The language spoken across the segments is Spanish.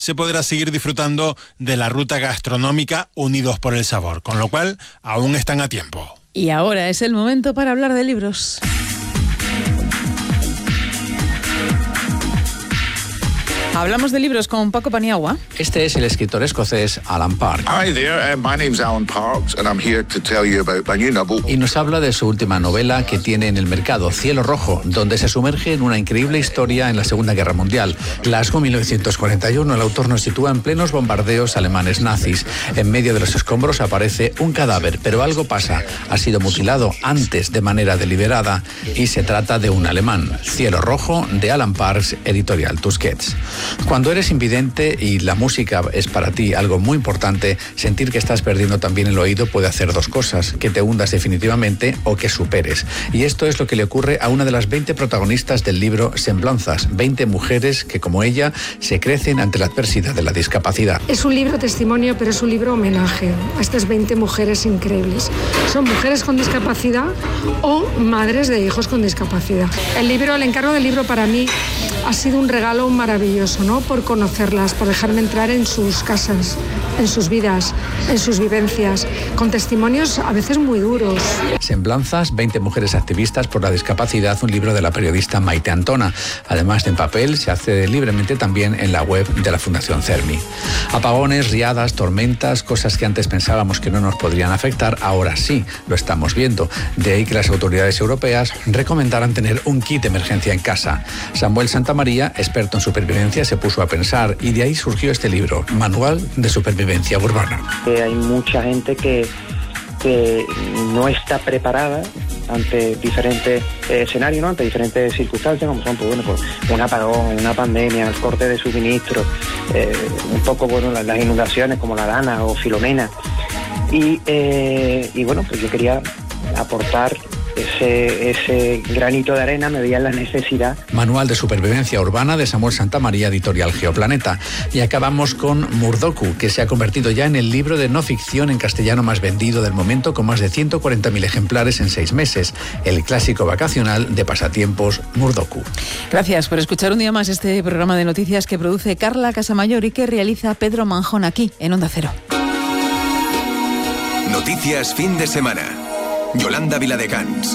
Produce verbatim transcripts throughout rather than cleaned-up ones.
se podrá seguir disfrutando de la ruta gastronómica Unidos por el Sabor, con lo cual aún están a tiempo. Y ahora es el momento para hablar de libros. Hablamos de libros con Paco Paniagua. Este es el escritor escocés Alan Parks. Hi there, uh, my name's Alan Parks and I'm here to tell you about my new novel. Y nos habla de su última novela que tiene en el mercado, Cielo Rojo, donde se sumerge en una increíble historia en la Segunda Guerra Mundial. Glasgow, mil novecientos cuarenta y uno, el autor nos sitúa en plenos bombardeos alemanes nazis. En medio de los escombros aparece un cadáver, pero algo pasa. Ha sido mutilado antes de manera deliberada y se trata de un alemán. Cielo Rojo, de Alan Parks, editorial Tusquets. Cuando eres invidente y la música es para ti algo muy importante, sentir que estás perdiendo también el oído puede hacer dos cosas: que te hundas definitivamente o que superes. Y esto es lo que le ocurre a una de las veinte protagonistas del libro Semblanzas, veinte mujeres que, como ella, se crecen ante la adversidad de la discapacidad. Es un libro testimonio, pero es un libro homenaje a estas veinte mujeres increíbles. Son mujeres con discapacidad o madres de hijos con discapacidad. El libro, el encargo del libro para mí ha sido un regalo maravilloso, ¿no? Por conocerlas, por dejarme entrar en sus casas, en sus vidas, en sus vivencias, con testimonios a veces muy duros. Semblanzas, veinte mujeres activistas por la discapacidad, un libro de la periodista Maite Antona. Además de en papel, se accede libremente también en la web de la Fundación CERMI. Apagones, riadas, tormentas, cosas que antes pensábamos que no nos podrían afectar, ahora sí, lo estamos viendo. De ahí que las autoridades europeas recomendaran tener un kit de emergencia en casa. Samuel Santamaría, experto en supervivencia, se puso a pensar y de ahí surgió este libro, Manual de Supervivencia Urbana. Eh, hay mucha gente que, que no está preparada ante diferentes eh, escenarios, ¿no? Ante diferentes circunstancias, como son pues, bueno, pues, un apagón, una pandemia, el corte de suministro, eh, un poco bueno, las, las inundaciones como la Dana o Filomena. Y, eh, y bueno, pues yo quería aportar Ese, ese granito de arena, me veía la necesidad. Manual de Supervivencia Urbana de Samuel Santamaría, editorial Geoplaneta. Y acabamos con Murdoku, que se ha convertido ya en el libro de no ficción en castellano más vendido del momento, con más de ciento cuarenta mil ejemplares en seis meses. El clásico vacacional de pasatiempos Murdoku. Gracias por escuchar un día más este programa de noticias que produce Carla Casamayor y que realiza Pedro Manjón aquí en Onda Cero. Noticias fin de semana. Yolanda Viladecans.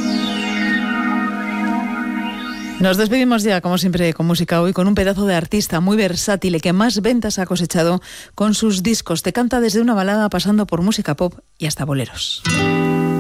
Nos despedimos ya, como siempre, con música hoy, con un pedazo de artista muy versátil y que más ventas ha cosechado con sus discos. Te canta desde una balada pasando por música pop y hasta boleros.